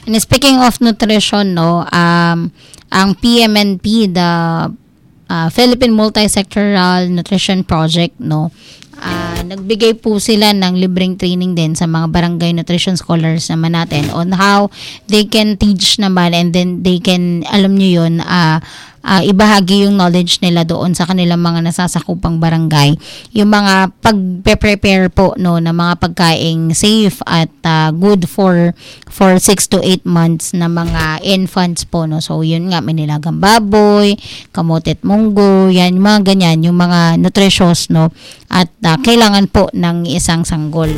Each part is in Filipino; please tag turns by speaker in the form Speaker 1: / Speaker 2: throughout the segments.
Speaker 1: And speaking of nutrition, no, ang PMNP, the Philippine Multi-Sectoral Nutrition Project, no, nagbigay po sila ng libreng training din sa mga barangay nutrition scholars naman natin on how they can teach naman, and then they can, alam nyo yun, ibahagi yung knowledge nila doon sa kanilang mga nasasakupang barangay. Yung mga pag-prepare po, no, na mga pagkaing safe at good for 6 to 8 months na mga infants po, no. So yun nga, may nilagang baboy, kamote at munggo, yan, yung mga ganyan, yung mga nutritious, no, at kailangan po ng isang sanggol.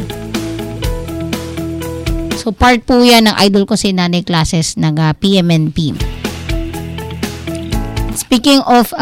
Speaker 1: So part po yan ng idol ko si Nanay classes ng PMNP. Speaking of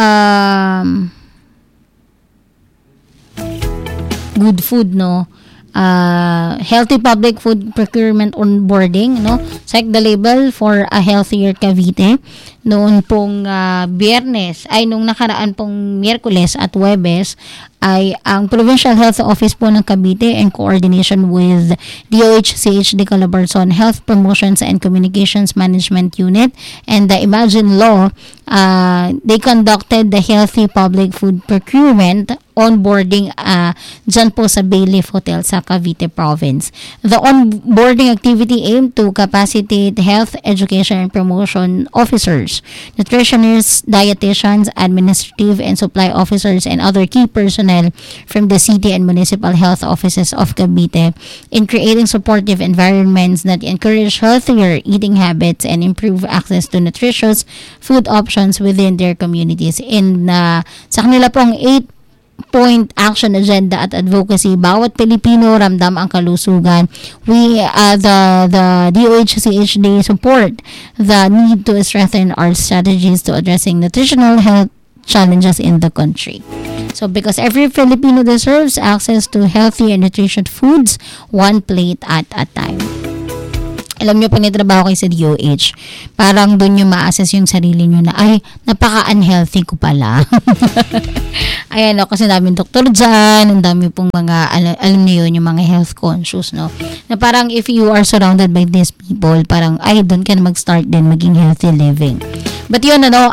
Speaker 1: good food, no, healthy public food procurement onboarding, no, check the label for a healthier Cavite. Noon pong Biyernes, ay nung nakaraan pong Miyerkules at Huwebes, ay ang Provincial Health Office po ng Cavite in coordination with DOH-CHD Calabarzon Health Promotions and Communications Management Unit and the Imagine Law, they conducted the Healthy Public Food Procurement onboarding dyan po sa Bayleaf Hotel sa Cavite Province. The onboarding activity aimed to capacitate health education and promotion officers, nutritionists, dietitians, administrative and supply officers, and other key personnel from the city and municipal health offices of Cavite in creating supportive environments that encourage healthier eating habits and improve access to nutritious food options within their communities. In sa kanila pong 8-point action agenda at advocacy, bawat Pilipino ramdam ang kalusugan. We, the DOH-CHD support the need to strengthen our strategies to addressing nutritional health challenges in the country. So, because every Filipino deserves access to healthy and nutritious foods, one plate at a time. Alam nyo, pag nitrabaho kayo sa DOH, parang doon yung ma-assess yung sarili nyo na, ay, napaka-unhealthy ko pala. Ayan, no, kasi daming doktor dyan, ang dami pong mga, alam nyo yun, yung mga health conscious, no? Na parang if you are surrounded by these people, parang, ay, doon ka na mag-start din maging healthy living. But yun, ano,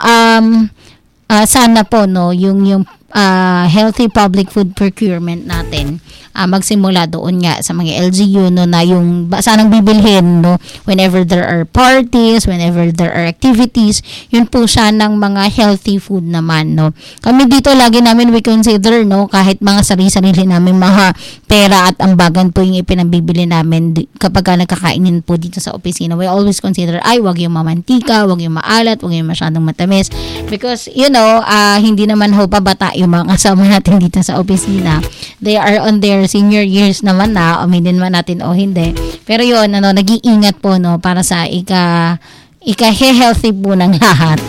Speaker 1: sana po, no, yung healthy public food procurement natin, magsimula doon nga sa mga LGU, no, na yung sanang bibilhin, no, whenever there are parties, whenever there are activities, yun po siya ng mga healthy food naman, no. Kami dito lagi namin we consider, no, kahit mga sarili-sarili namin mga pera at ambagan po yung ipinabibili namin kapag nagkakainin po dito sa opisina, we always consider, ay, wag yung mamantika, wag yung maalat, wag yung masyadong matamis, because you know, hindi naman ho pabata yung mga kasama natin dito sa opisina. They are on their senior years naman na, aminin man natin o hindi. Pero yun, ano, nag-iingat po, no, para sa ika-healthy po ng lahat.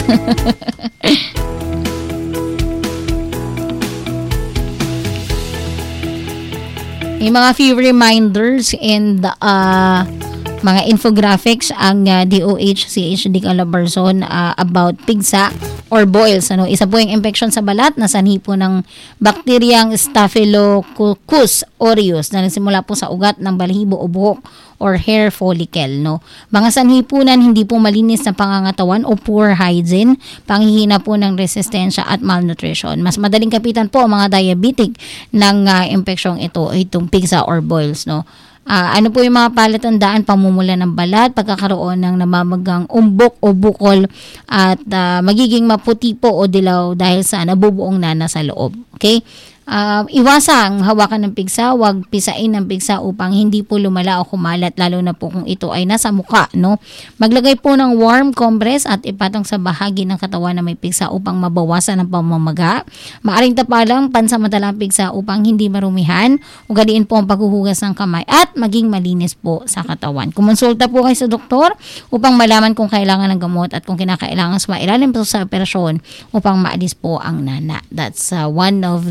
Speaker 1: Yung mga few reminders and mga infographics ang DOH-CHD Calabarzon about pigsa or boils. Ano, isa po yung infection sa balat na sanhi po ng bakteryang Staphylococcus aureus na nagsimula po sa ugat ng balahibo o buhok or hair follicle, no. Mga sanhipunan, hindi po malinis na pangangatawan o poor hygiene, panghihina po ng resistensya at malnutrition. Mas madaling kapitan po ang mga diabetic ng infeksyong itong pigsa or boils, no. Ano po yung mga palatandaan? Pamumula ng balat, pagkakaroon ng namamagang umbok o bukol, at magiging maputi po o dilaw dahil sa nabubuong nana sa loob. Okay? Iwasang hawakan ng pigsa, huwag pisain ng pigsa upang hindi po lumala o kumalat, lalo na po kung ito ay nasa mukha, no? Maglagay po ng warm compress at ipatong sa bahagi ng katawan na may pigsa upang mabawasan ang pamamaga. Maaring tapalang pansamantalang pigsa upang hindi marumihan. Ugaliin po ang paghuhugas ng kamay at maging malinis po sa katawan. Kumonsulta po kayo sa doktor upang malaman kung kailangan ng gamot at kung kinakailangan sa mailalim po sa operasyon upang maalis po ang nana. That's one of the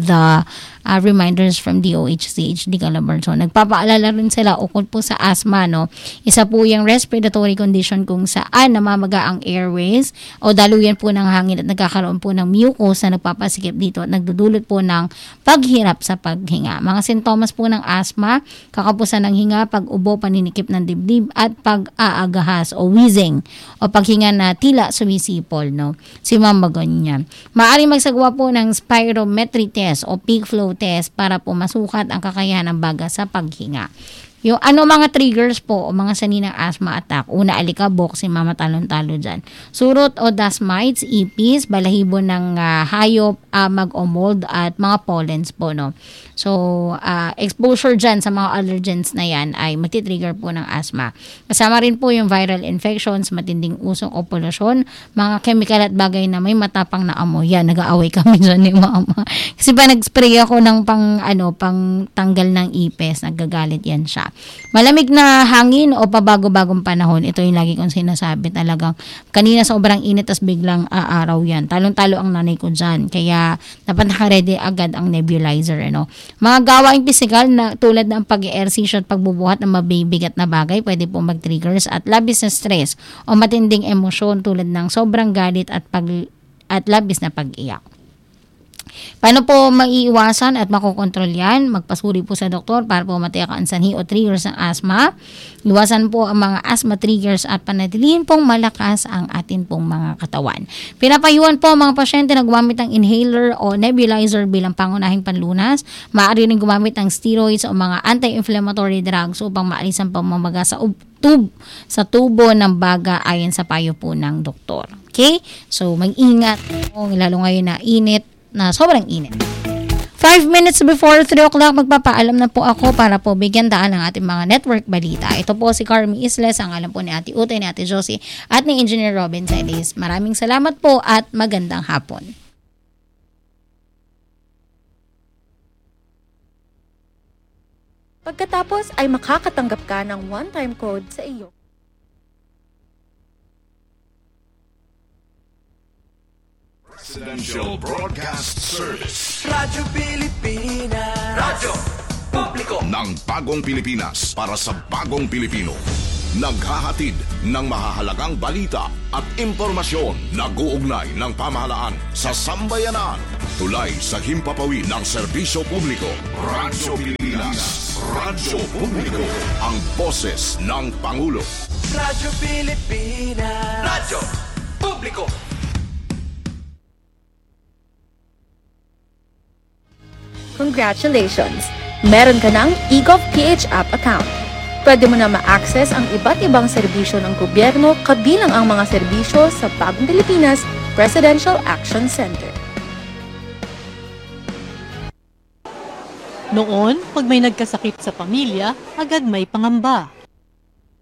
Speaker 1: reminders from DOH-CHD Calabarzon. Nagpapaalala rin sila ukol po sa asthma, no? Isa po yung respiratory condition kung saan namamaga ang airways o daluyan po ng hangin at nagkakaroon po ng mucus na nagpapasikip dito at nagdudulot po ng paghirap sa paghinga. Mga sintomas po ng asthma, kakapusan ng hinga, pag-ubo, paninikip ng dibdib at pag-aagahas o wheezing o paghinga na tila sumisipol, no? Simamagon niya. Maaari magsagawa po ng spirometry test o peak flow test para po masukat ang kakayahan ng baga sa paghinga. Yung mga triggers po o mga sanhi ng asthma attack. Una, alikabok, si mama talon-talo dyan. Surot o dust mites, ipis, balahibo ng hayop, amag o mold at mga pollens po, no. So, exposure dyan sa mga allergens na yan ay magti-trigger po ng asthma. Kasama rin po yung viral infections, matinding usok o pollution, mga chemical at bagay na may matapang na amoy. Yan, nag-aaway kami dyan ni mama. Kasi ba nag-spray ako ng pang tanggal ng ipis, nagagalit yan siya. Malamig na hangin o pabago-bagong panahon, ito yung lagi kong sinasabi, talagang kanina sobrang init tas biglang aaraw yan. Talong-talo ang nanay ko dyan. Kaya dapat naka-ready agad ang nebulizer. Mga gawaing physical na tulad ng pag-ehersisyo at pagbubuhat ng mabibigat na bagay, pwede po mag-triggers at labis na stress o matinding emosyon tulad ng sobrang galit at labis na pag-iyak. Paano po maiiwasan at makokontrol yan? Magpasuri po sa doktor para po matiyak ang sanhi o triggers ng asthma. Iwasan po ang mga asthma triggers at panatilihin pong malakas ang atin pong mga katawan. Pinapayuhan po ang mga pasyente na gumamit ng inhaler o nebulizer bilang pangunahing panlunas. Maaari rin gumamit ng steroids o mga anti-inflammatory drugs upang maalis ang pamamaga sa tubo ng baga ayon sa payo po ng doktor. Okay? So, mag-ingat po, lalo ngayon na init, na sobrang init. 5 minutes before 3 o'clock, magpapaalam na po ako para po bigyan daan ng ating mga network balita. Ito po si Carmi Isles, ang alam po ni Ate Ute, ni Ate Josie, at ni Engineer Robin Celis. Maraming salamat po at magandang hapon.
Speaker 2: Pagkatapos ay makakatanggap ka ng one-time code sa iyo.
Speaker 3: Presidential Broadcast Service.
Speaker 4: Radyo Pilipinas. Radyo Publiko
Speaker 3: Ng bagong Pilipinas para sa bagong Pilipino. Naghahatid ng mahahalagang balita at impormasyon na guugnay ng pamahalaan sa sambayanan. Tulay sa himpapawid ng serbisyo publiko. Radyo Pilipinas. Radyo Publiko. Ang boses ng Pangulo.
Speaker 4: Radyo Pilipinas. Radyo Publiko.
Speaker 2: Congratulations! Meron ka ng eGovPH app account. Pwede mo na ma-access ang iba't ibang serbisyo ng gobyerno kabilang ang mga serbisyo sa Bagong Pilipinas Presidential Action Center.
Speaker 5: Noon, pag may nagkasakit sa pamilya, agad may pangamba.